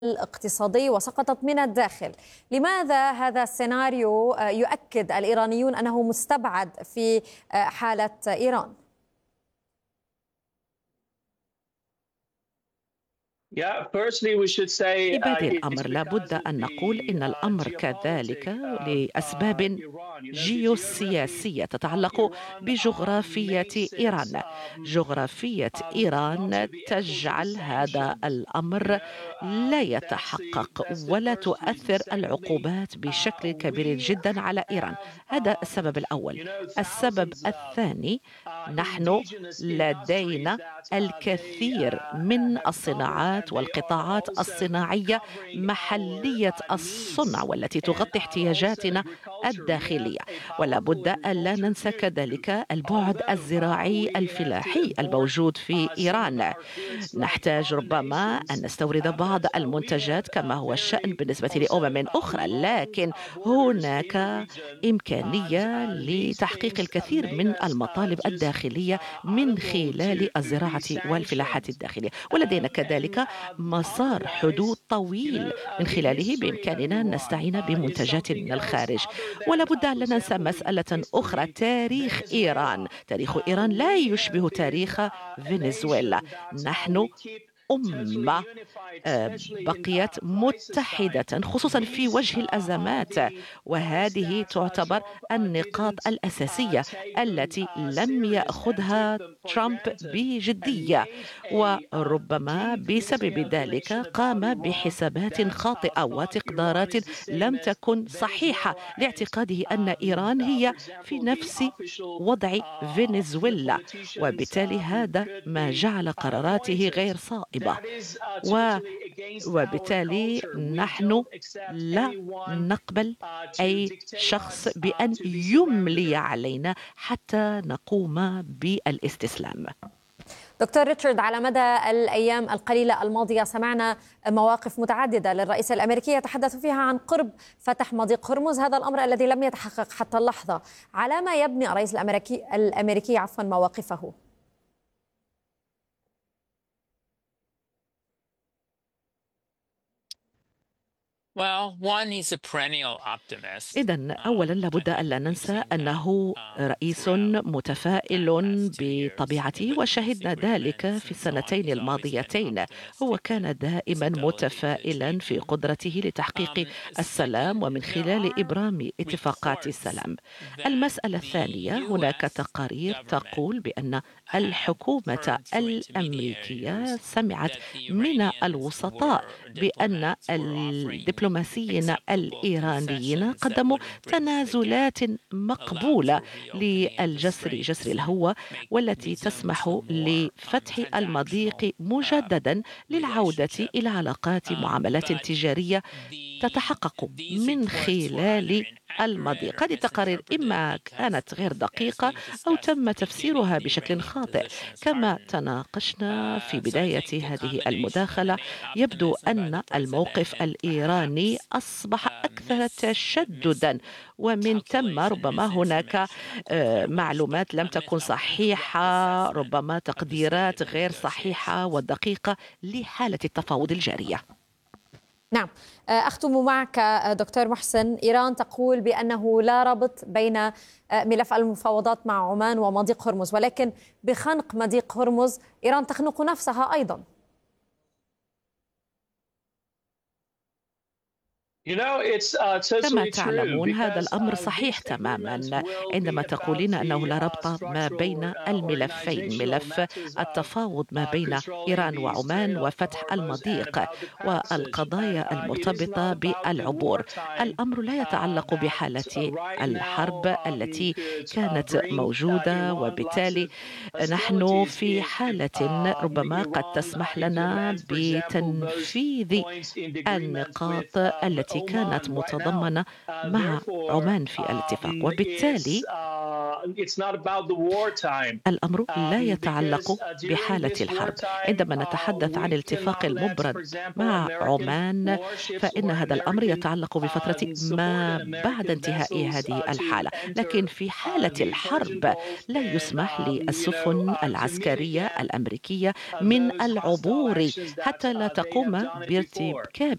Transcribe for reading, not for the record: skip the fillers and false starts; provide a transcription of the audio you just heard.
الاقتصادي وسقطت من الداخل. لماذا هذا السيناريو يؤكد الإيرانيون أنه مستبعد في حالة إيران؟ في بادئ الأمر لابد أن نقول إن الأمر كذلك لأسباب جيوسياسية تتعلق بجغرافية إيران. جغرافية إيران تجعل هذا الأمر لا يتحقق ولا تؤثر العقوبات بشكل كبير جدا على إيران. هذا السبب الأول. السبب الثاني، نحن لدينا الكثير من الصناعات والقطاعات الصناعية محلية الصنع والتي تغطي احتياجاتنا الداخلية، ولا بد ألا ننسى كذلك البعد الزراعي الفلاحي الموجود في إيران. نحتاج ربما أن نستورد بعض المنتجات كما هو الشأن بالنسبة لأمم أخرى، لكن هناك إمكانية لتحقيق الكثير من المطالب الداخلية من خلال الزراعة والفلاحة الداخلية، ولدينا كذلك مسار حدود طويل من خلاله بإمكاننا أن نستعين بمنتجات من الخارج. ولا بد أن لا ننسى مسألة أخرى، تاريخ إيران. تاريخ إيران لا يشبه تاريخ فنزويلا. نحن أمة بقيت متحدة خصوصا في وجه الأزمات، وهذه تعتبر النقاط الأساسية التي لم يأخذها ترامب بجدية، وربما بسبب ذلك قام بحسابات خاطئة وتقديرات لم تكن صحيحة لاعتقاده أن إيران هي في نفس وضع فنزويلا، وبالتالي هذا ما جعل قراراته غير صائبة. وبالتالي نحن لا نقبل أي شخص بأن يملي علينا حتى نقوم بالاستسلام. دكتور ريتشارد، على مدى الأيام القليلة الماضية سمعنا مواقف متعددة للرئيس الأمريكي يتحدث فيها عن قرب فتح مضيق هرمز، هذا الأمر الذي لم يتحقق حتى اللحظة. على ما يبني الرئيس الأمريكي مواقفه؟ إذن أولا لابد ألا ننسى أنه رئيس متفائل بطبيعته، وشهدنا ذلك في السنتين الماضيتين. هو كان دائما متفائلا في قدرته لتحقيق السلام ومن خلال إبرام اتفاقات السلام. المسألة الثانية، هناك تقارير تقول بأن الحكومة الأمريكية سمعت من الوسطاء بأن الدبلوماسيين الإيرانيين قدموا تنازلات مقبولة جسر الهوة، والتي تسمح لفتح المضيق مجددا للعودة إلى علاقات معاملات تجارية تتحقق من خلال المضيق. هذه التقارير إما كانت غير دقيقة أو تم تفسيرها بشكل خاطئ. كما تناقشنا في بداية هذه المداخلة، يبدو أن الموقف الإيراني أصبح أكثر تشددا، ومن ثم ربما هناك معلومات لم تكن صحيحة، ربما تقديرات غير صحيحة ودقيقة لحالة التفاوض الجارية. نعم، أختم معك دكتور محسن. إيران تقول بأنه لا ربط بين ملف المفاوضات مع عمان ومضيق هرمز، ولكن بخنق مضيق هرمز إيران تخنق نفسها أيضا. كما تعلمون هذا الأمر صحيح تماما عندما تقولين أنه لا ربط ما بين الملفين، ملف التفاوض ما بين إيران وعمان وفتح المضيق والقضايا المرتبطة بالعبور. الأمر لا يتعلق بحالة الحرب التي كانت موجودة، وبالتالي نحن في حالة ربما قد تسمح لنا بتنفيذ النقاط التي كانت متضمنة مع عمان في الاتفاق، وبالتالي الأمر لا يتعلق بحالة الحرب. عندما نتحدث عن الاتفاق المبرم مع عمان فإن هذا الأمر يتعلق بفترة ما بعد انتهاء هذه الحالة، لكن في حالة الحرب لا يسمح للسفن العسكرية الأمريكية من العبور حتى لا تقوم بارتكاب